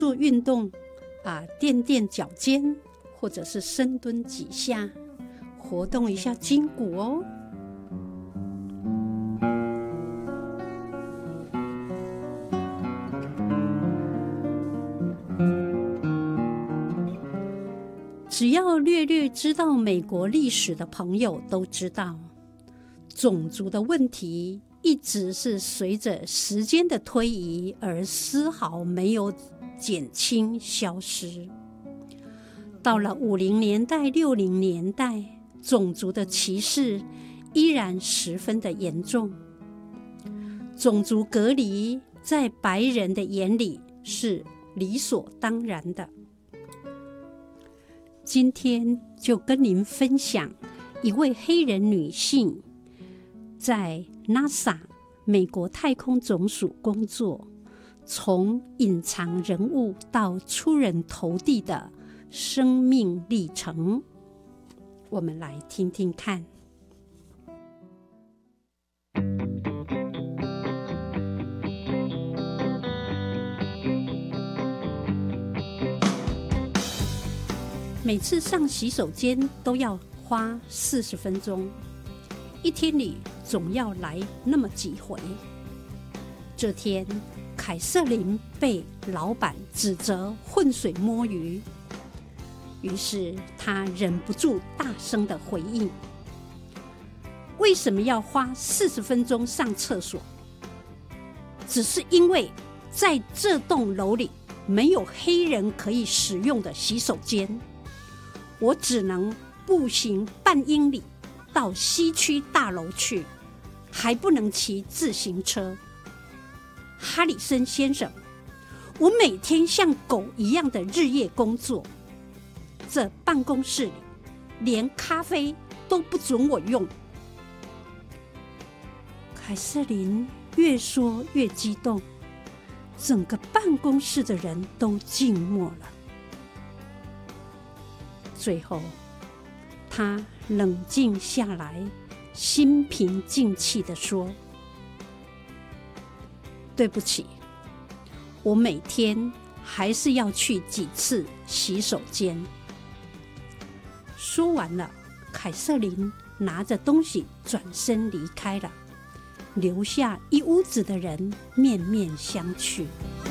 做运动垫垫脚尖，或者是深蹲几下，活动一下筋骨哦。只要略略知道美国历史的朋友都知道，种族的问题一直是随着时间的推移而丝毫没有减轻消失。到了50年代、60年代，种族的歧视依然十分的严重。种族隔离在白人的眼里是理所当然的。今天就跟您分享一位黑人女性在 NASA 美国太空总署工作，从隐藏人物到出人头地的生命历程。我们来听听看。每次上洗手间都要花40分钟，一天里总要来那么几回。这天，凯瑟琳被老板指责浑水摸鱼，于是她忍不住大声的回应：为什么要花40分钟上厕所？只是因为在这栋楼里没有黑人可以使用的洗手间，我只能步行半英里到西区大楼去，还不能骑自行车。哈里森先生，我每天像狗一样的日夜工作，这办公室里连咖啡都不准我用。凯瑟琳越说越激动，整个办公室的人都静默了。最后，他冷静下来，心平静气地说：对不起，我每天还是要去几次洗手间。说完了，凯瑟琳拿着东西转身离开了，留下一屋子的人面面相觑。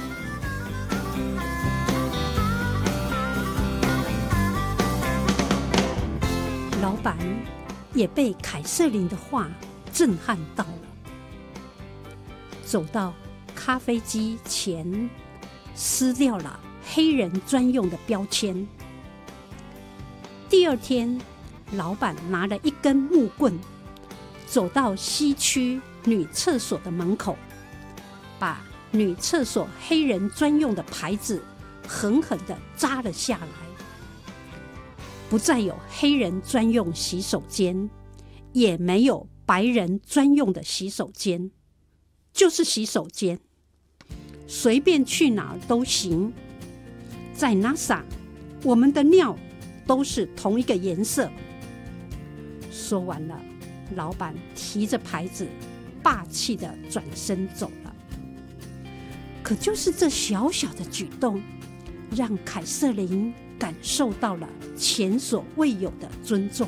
老板也被凯瑟琳的话震撼到了，走到咖啡机前，撕掉了黑人专用的标签。第二天，老板拿了一根木棍，走到西区女厕所的门口，把女厕所黑人专用的牌子狠狠地扎了下来。不再有黑人专用洗手间，也没有白人专用的洗手间，就是洗手间，随便去哪儿都行。在 NASA， 我们的尿都是同一个颜色。说完了，老板提着牌子，霸气地转身走了。可就是这小小的举动，让凯瑟琳感受到了前所未有的尊重。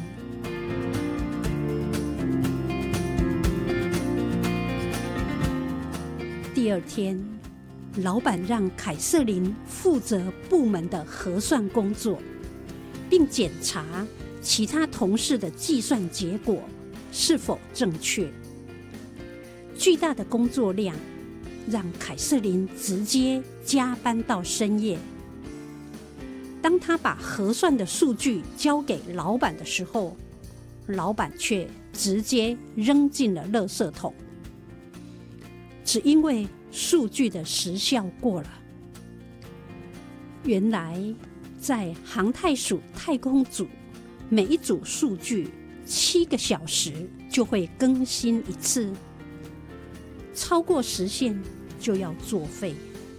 第二天，老板让凯瑟琳负责部门的核算工作，并检查其他同事的计算结果是否正确。巨大的工作量让凯瑟琳直接加班到深夜。当他把核算的数据交给老板的时候，老板却直接扔进了垃圾桶，只因为数据的时效过了。原来在航太署太空组，每一组数据7个小时就会更新一次，超过时限就要作废。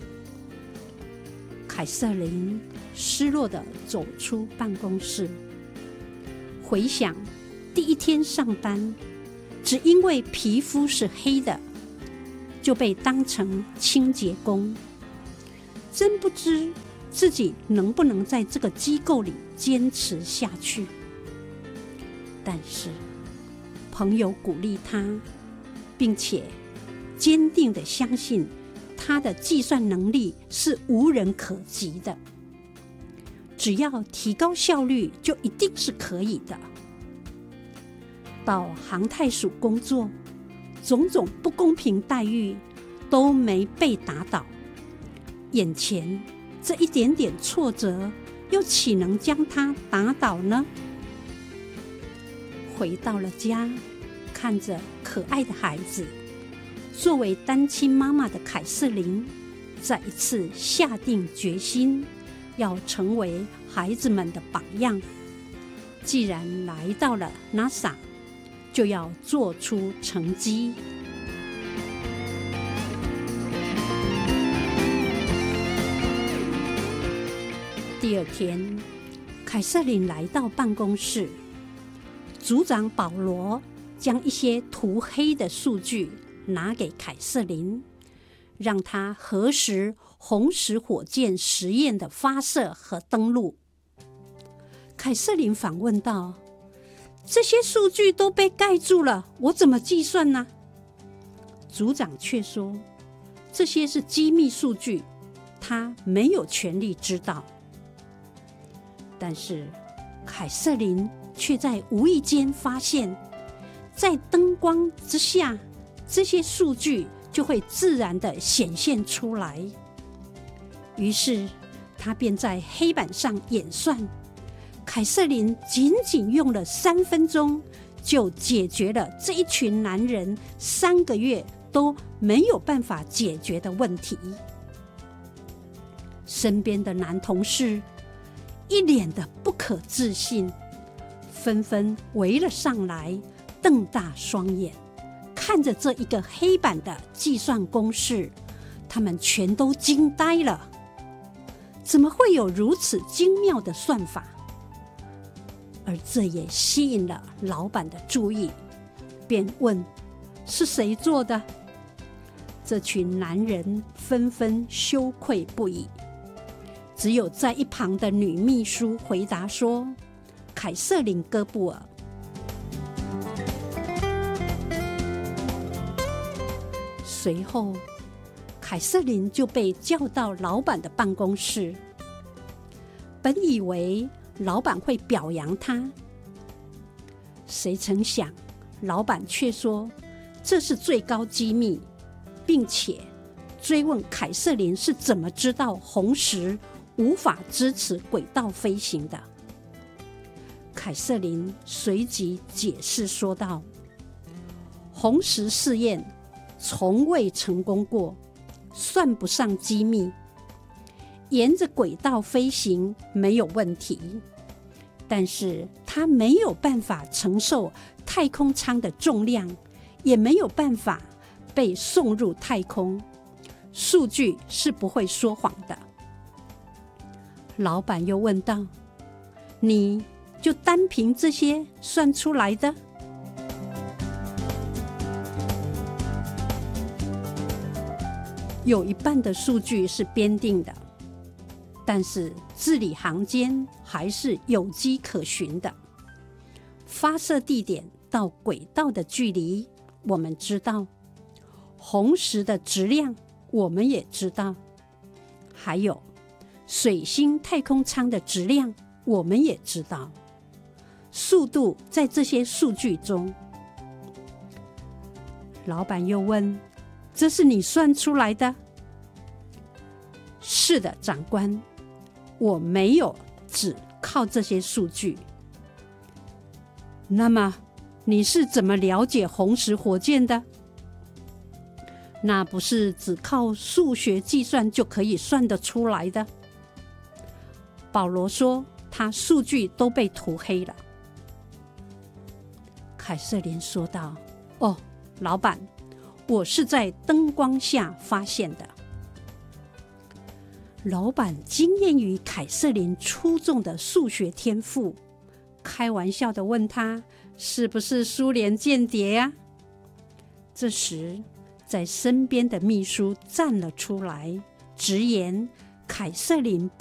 凯瑟琳失落地走出办公室，回想第一天上班，只因为皮肤是黑的，就被当成清洁工。 真不知自己能不能在这个机构里坚持下去。但是朋友鼓励他，并且坚定地相信他的计算能力是无人可及的，只要提高效率就一定是可以的。到航太署工作，种种不公平待遇都没被打倒，眼前这一点点挫折又岂能将他打倒呢？回到了家，看着可爱的孩子，作为单亲妈妈的凯瑟琳再一次下定决心要成为孩子们的榜样。既然来到了 NASA， 就要做出成绩。第二天，凯瑟琳来到办公室，组长保罗将一些涂黑的数据拿给凯瑟琳，让她核实红石火箭实验的发射和登陆。凯瑟琳反问道：这些数据都被盖住了，我怎么计算呢？组长却说，这些是机密数据，他没有权利知道。但是凯瑟琳却在无意间发现，在灯光之下，这些数据就会自然地显现出来。于是他便在黑板上演算，凯瑟琳仅仅用了3分钟就解决了这一群男人3个月都没有办法解决的问题。身边的男同事一脸的不可置信，纷纷围了上来，瞪大双眼看着这一个黑板的计算公式，他们全都惊呆了。怎么会有如此精妙的算法？而这也吸引了老板的注意，便问是谁做的？这群男人纷纷羞愧不已，只有在一旁的女秘书回答说：凯瑟琳·戈布尔。随后凯瑟琳就被叫到老板的办公室。本以为老板会表扬他，谁曾想老板却说这是最高机密，并且追问凯瑟琳是怎么知道红石无法支持轨道飞行的。凯瑟琳随即解释说道：红石试验从未成功过，算不上机密。沿着轨道飞行没有问题，但是它没有办法承受太空舱的重量，也没有办法被送入太空。数据是不会说谎的。老板又问道：你就单凭这些算出来的？有一半的数据是编定的，但是字里行间还是有迹可循的。发射地点到轨道的距离我们知道，红石的质量我们也知道，还有水星太空舱的质量我们也知道，速度在这些数据中。老板又问：这是你算出来的？是的，长官，我没有只靠这些数据。那么你是怎么了解红石火箭的？那不是只靠数学计算就可以算得出来的。保罗说他数据都被涂黑了。凯瑟琳说道：哦，老板，我是在灯光下发现的。老板惊艳于凯瑟琳出众的数学天赋，开玩笑地问他是不是苏联间谍啊？这时在身边的秘书站了出来，直言凯瑟琳